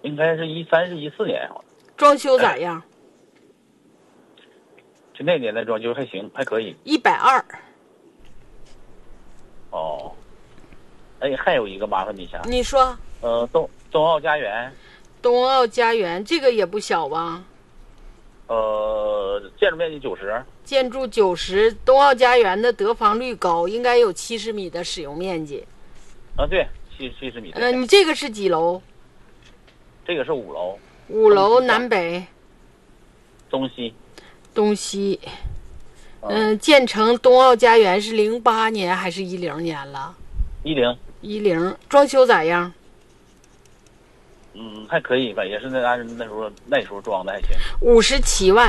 应该是13是14年。 装修咋样？ 就那年的装修还行，还可以。 120。 哦。哎，还有一个麻烦你一下。 你说。 东奥家园。 东奥家园这个也不小吧？ 建筑面积90。 建筑90，东奥家园的得房率高，应该有70米的使用面积。 啊，对，70米。 你这个是几楼？ 这个是5楼。 5楼南北。 东西。 东西。建成东奥家园是08年还是10年了？10。装修咋样？ 还可以吧，也是那时候装的还行。 57万。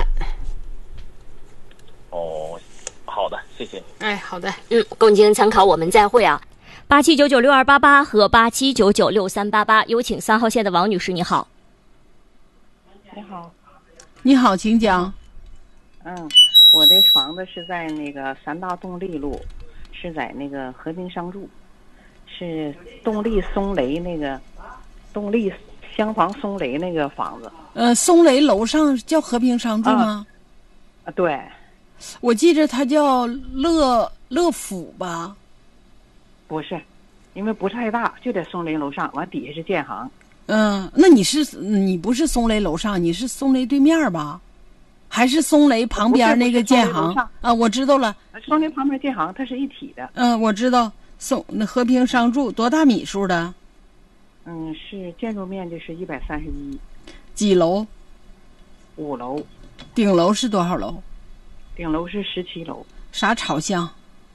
哦，好的，谢谢。 哎，好的。 供经参考，我们再会啊。87996288和87996388，有请3号线的王女士，你好。 你好。 你好，请讲。 我的房子是在那个3大动力路，是在那个和平商住，是动力松雷那个动力厢房松雷那个房子。 松雷楼上叫和平商住吗？ 对。 我记着它叫乐府吧？ 不是，因为不太大，就在松雷楼上，完底下是建行。 那你不是松雷楼上，你是松雷对面吧？还是松雷旁边那个建行啊？我知道了， 松雷旁边建行它是一体的。 我知道。和平商住多大米数的？ 是建筑面积是131。 几楼 ？5楼。 顶楼是多少楼？ 顶楼是17楼。 啥朝向？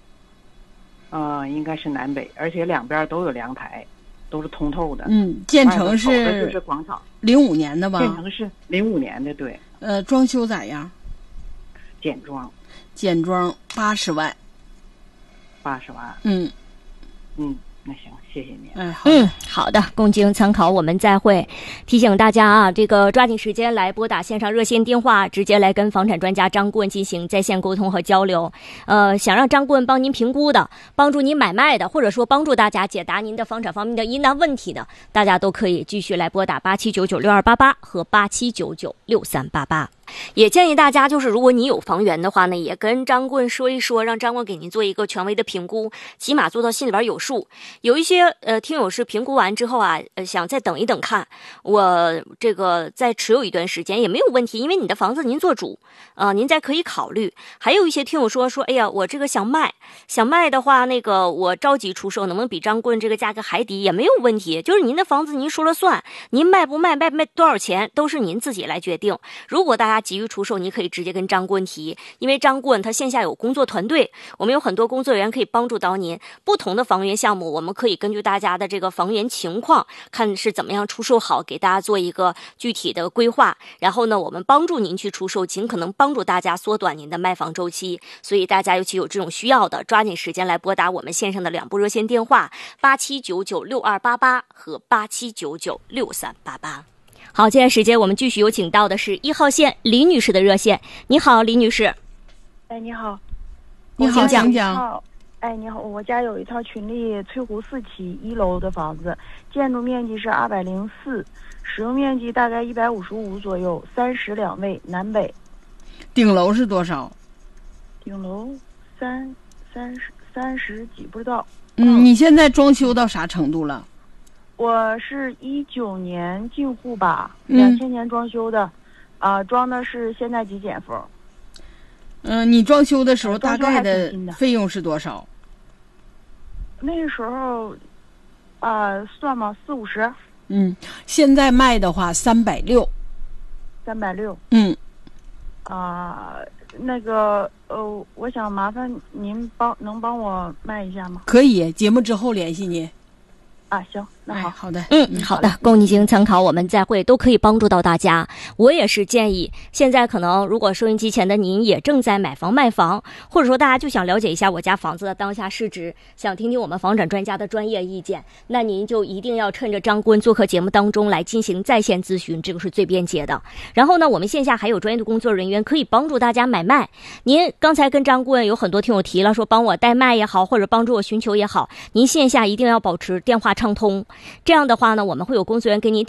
应该是南北，而且两边都有阳台，都是通透的。 建成是就是广场。 05年的吧？ 建成是05年的，对。 装修咋样？ 简装。 简装80万。 80万。那行，谢谢您。好的，供经参考，我们再会。提醒大家啊，这个抓紧时间来拨打线上热线电话，直接来跟房产专家张顾问进行在线沟通和交流。想让张顾问帮您评估的，帮助您买卖的，或者说帮助大家解答您的房产方面的疑难问题的，大家都可以继续来拨打87996288和87996388。也建议大家，就是如果你有房源的话呢，也跟张顾问说一说，让张顾问给您做一个权威的评估，起码做到心里边有数。有一些听友是评估完之后啊，想再等一等看，我这个再持有一段时间也没有问题，因为你的房子您做主，您再可以考虑。还有一些听友说，哎呀，我这个想卖的话，那个我着急出售，能不能比张顾问这个价格还低？也没有问题，就是您的房子您说了算，您卖不卖多少钱都是您自己来决定。如果大家急于出售，你可以直接跟张顾问提，因为张顾问他线下有工作团队，我们有很多工作人员可以帮助到您。不同的房源项目，我们可以根据大家的这个房源情况，看是怎么样出售好，给大家做一个具体的规划。然后呢，我们帮助您去出售，尽可能帮助大家缩短您的卖房周期。所以大家尤其有这种需要的，抓紧时间来拨打我们线上的2部热线电话87996288和87996388。好，接下来时间我们继续有请到的是1号线李女士的热线。你好，李女士。 你好。 你好，请讲。你好，我家有一套群力翠湖4期1楼的房子，建筑面积是204，使用面积大概155左右，32卫，南北。 顶楼是多少？ 顶楼30几不知道。 你现在装修到啥程度了？ 我是19年进户吧，2000年装修的，装的是现代极简风。 你装修的时候大概的费用是多少？ 那时候，算吗？40-50。 现在卖的话360。 360。那个我想麻烦您能帮我卖一下吗？ 可以，节目之后联系您。 行，那好， 好的， 好的，供经参考，我们再会，都可以帮助到大家。我也是建议，现在可能如果收音机前的您也正在买房卖房，或者说大家就想了解一下我家房子的当下市值，想听听我们房产专家的专业意见，那您就一定要趁着张顾问做客节目当中来进行在线咨询，这个是最便捷的。然后呢，我们线下还有专业的工作人员可以帮助大家买卖。您刚才跟张顾问有很多听友提了，说帮我代卖也好，或者帮助我寻求也好，您线下一定要保持电话畅通，这样的话呢，我们会有工作人员给您